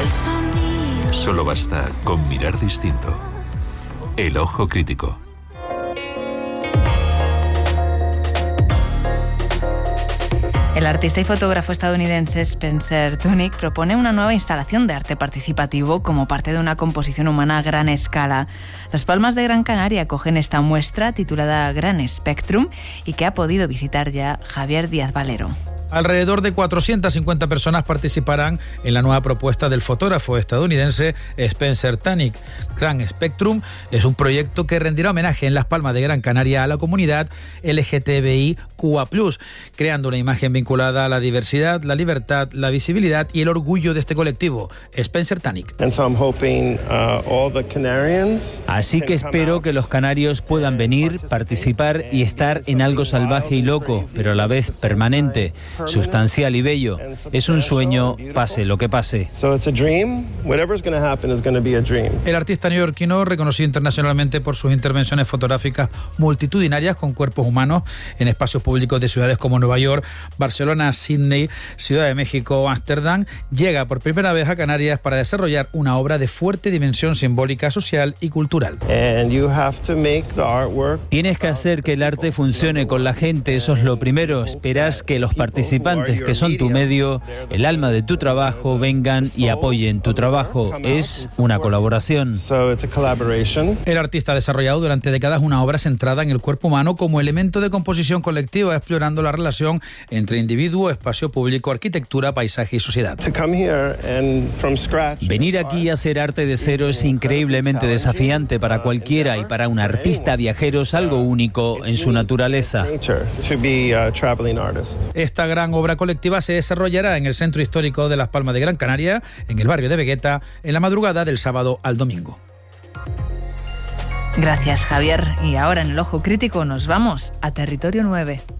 Solo basta con mirar distinto. El ojo crítico. El artista y fotógrafo estadounidense Spencer Tunick propone una nueva instalación de arte participativo como parte de una composición humana a gran escala. Las Palmas de Gran Canaria acogen esta muestra titulada Gran Spectrum y que ha podido visitar ya Javier Díaz Valero. Alrededor de 450 personas participarán en la nueva propuesta del fotógrafo estadounidense Spencer Tunick. Gran Spectrum es un proyecto que rendirá homenaje en Las Palmas de Gran Canaria a la comunidad LGTBIQA+, creando una imagen vinculada a la diversidad, la libertad, la visibilidad y el orgullo de este colectivo. Spencer Tunick. Así que espero que los canarios puedan venir, participar y estar en algo salvaje y loco, pero a la vez permanente, sustancial y bello. Es un sueño, pase lo que pase. El artista neoyorquino, reconocido internacionalmente por sus intervenciones fotográficas multitudinarias con cuerpos humanos en espacios públicos de ciudades como Nueva York, Barcelona, Sydney, Ciudad de México o Ámsterdam, llega por primera vez a Canarias para desarrollar una obra de fuerte dimensión simbólica, social y cultural. Tienes que hacer que el arte funcione con la gente, eso es lo primero. Esperas que los participantes, que son tu medio, el alma de tu trabajo, vengan y apoyen tu trabajo. Es una colaboración. El artista ha desarrollado durante décadas una obra centrada en el cuerpo humano como elemento de composición colectiva, explorando la relación entre individuo, espacio público, arquitectura, paisaje y sociedad. Venir aquí y hacer arte de cero es increíblemente desafiante para cualquiera, y para un artista viajero es algo único en su naturaleza. Esta gran obra colectiva se desarrollará en el Centro Histórico de Las Palmas de Gran Canaria, en el barrio de Vegueta, en la madrugada del sábado al domingo. Gracias, Javier. Y ahora en el Ojo Crítico nos vamos a Territorio 9.